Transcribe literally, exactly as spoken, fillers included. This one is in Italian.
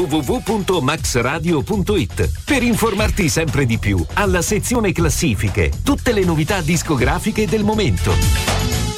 w w punto max radio punto it per informarti sempre di più alla sezione classifiche, tutte le novità discografiche del momento.